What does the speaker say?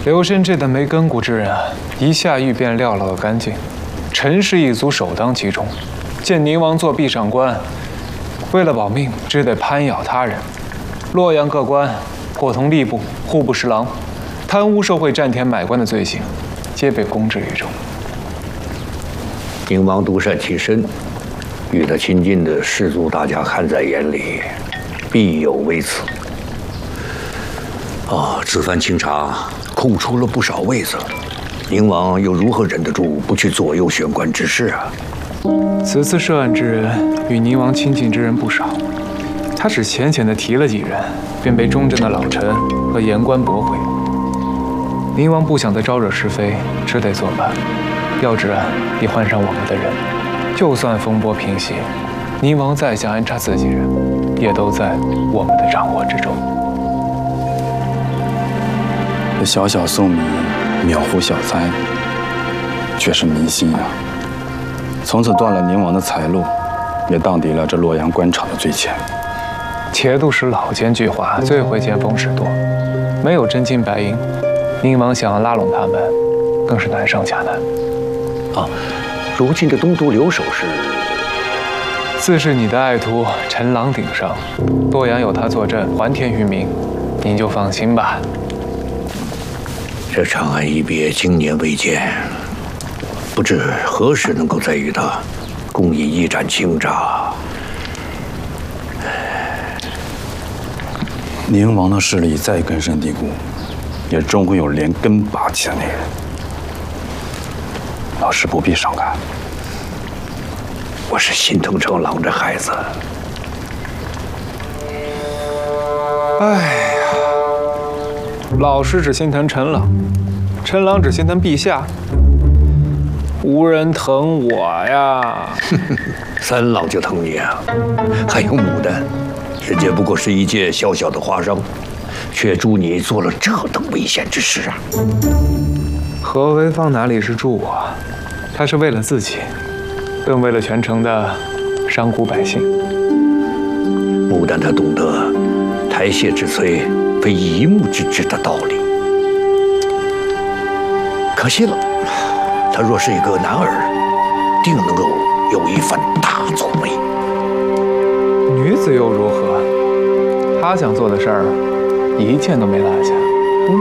刘深这等没根骨之人啊，一下狱便撂了个干净。陈氏一族首当其冲，见宁王做壁上观，为了保命，只得攀咬他人。洛阳各官伙同吏部、户部侍郎，贪污受贿、占田买官的罪行，皆被公之于众。 宁王独善其身，与他亲近的士族大家看在眼里，必有微词。此番清查，空出了不少位子，宁王又如何忍得住不去左右选官之事啊？ 此次涉案之人与宁王亲近之人不少，他只浅浅地提了几人，便被忠贞的老臣和言官驳回。宁王不想再招惹是非，只得作罢。要职案已换上我们的人，就算风波平息，宁王再想安插自己人，也都在我们的掌握之中。 这小小粟米，渺乎小灾，却是民心啊！从此断了宁王的财路，也荡涤了这洛阳官场的罪愆。 节度使老奸巨猾，最会见风使舵，没有真金白银，宁王想要拉拢他们，更是难上加难。 如今的东都留守是？ 自是你的爱徒陈郎顶上，洛阳有他坐镇，还天于民，您就放心吧。 这长安一别，经年未见，不知何时能够再与他共饮一盏清茶。 宁王的势力再根深蒂固，也终会有连根拔起的那日。老师不必伤感， 我是心疼成郎这孩子。 哎呀，老师只心疼陈郎，陈郎只心疼陛下，无人疼我呀。 三郎就疼你啊！还有牡丹，人家不过是一介小小的花商，却助你做了这等危险之事啊！ 何为芳哪里是助我？他是为了自己，更为了全城的商贾百姓。 牡丹他懂得台榭之摧非一木之枝的道理，可惜了，他若是一个男儿，定能够有一番大作为。 女子又如何？他想做的事儿，一件都没落下。